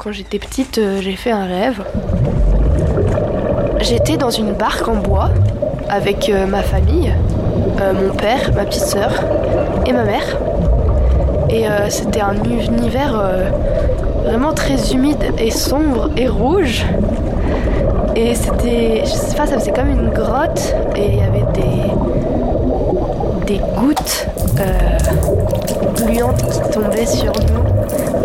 quand j'étais petite, j'ai fait un rêve. J'étais dans une barque en bois avec ma famille, mon père, ma petite sœur et ma mère. Et c'était un univers vraiment très humide et sombre et rouge. Et c'était, je sais pas, ça faisait comme une grotte et il y avait des gouttes gluantes qui tombaient sur nous.